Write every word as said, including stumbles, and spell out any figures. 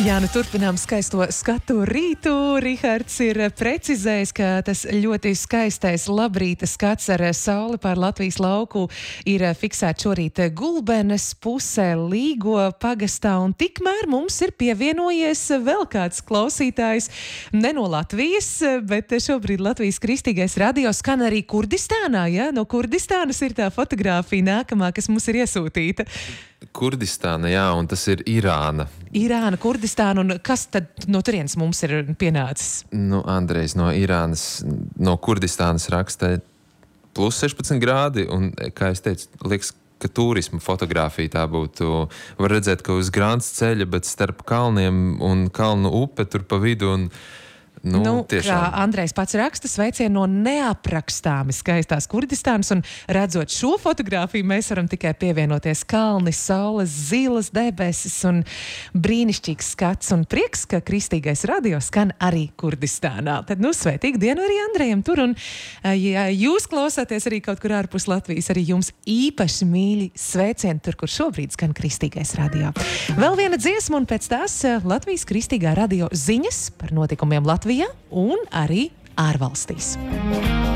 Jā, nu turpinām skaisto skatu rītu. Rihards ir precizējis, ka tas ļoti skaistais labrīta skats ar sauli pār Latvijas lauku ir fiksēts šorīt Gulbenes pusē Līgo pagastā, un tikmēr mums ir pievienojies vēl kāds klausītājs, ne no Latvijas, bet šobrīd Latvijas Kristīgais radio skan arī Kurdistānā, ja? No Kurdistānas ir tā fotogrāfija nākamā, kas mums ir iesūtīta. Kurdistāna, jā, un tas ir Irāna. Irāna, Kurdistāna, un kas tad no turienes mums ir pienācis? Nu, Andrejs no Irānas, no Kurdistānas raksta plus sešpadsmit grādi, un, kā es teicu, liekas, ka turisma fotogrāfija tā būtu. Var redzēt, ka uz Grāns ceļa, bet starp kalniem un kalnu upe tur pa vidu, un Nu, nu, tiešām. Kā Andrejs pats raksta, sveicienu no neaprakstāmi skaistās Kurdistānas, un redzot šo fotogrāfiju, mēs varam tikai pievienoties kalni, saules, zilas debesis un brīnišķīgs skats un prieks, ka Kristīgais radio skan arī Kurdistānā. Tad, nu, sveitīgu dienu arī Andrejam tur, un ja jūs klausāties arī kaut kur ārpus Latvijas, arī jums īpaši mīļi sveicieni tur, kur šobrīd skan Kristīgais radio. Vēl viena dziesma, un pēc tās Latvijas Kristīgā radio ziņas par notikumiem Latvijā un arī ārvalstīs.